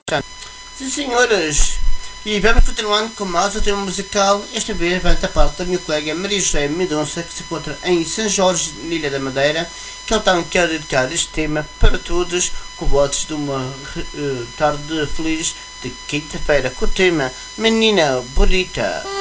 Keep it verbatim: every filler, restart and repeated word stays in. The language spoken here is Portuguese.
Sim, senhoras, e vamos continuando com mais o tema musical. Esta vez vai da parte da minha colega Maria José Mendonça, que se encontra em São Jorge, na Ilha da Madeira, que ela está quer dedicar este tema para todos, com votos de uma uh, tarde feliz de quinta-feira, com o tema Menina Bonita.